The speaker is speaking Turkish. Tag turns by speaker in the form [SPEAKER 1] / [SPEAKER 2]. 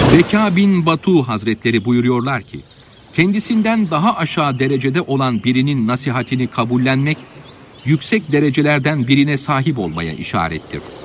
[SPEAKER 1] Beka bin Batu Hazretleri buyuruyorlar ki, kendisinden daha aşağı derecede olan birinin nasihatini kabullenmek, yüksek derecelerden birine sahip olmaya işarettir.